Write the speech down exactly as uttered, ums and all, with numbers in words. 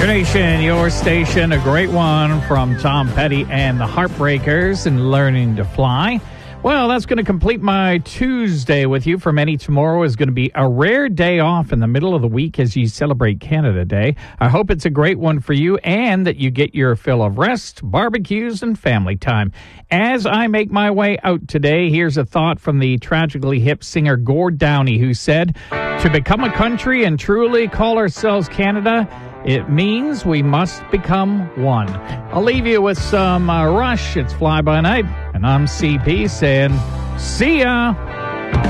Your Nation, your station, a great one from Tom Petty and the Heartbreakers and Learning to Fly. Well, that's going to complete my Tuesday with you. For many, tomorrow is going to be a rare day off in the middle of the week as you celebrate Canada Day. I hope it's a great one for you and that you get your fill of rest, barbecues, and family time. As I make my way out today, here's a thought from the tragically hip singer Gord Downie, who said, "To become a country and truly call ourselves Canada, it means we must become one." I'll leave you with some uh, Rush. It's Fly By Night. And I'm C P saying, see ya.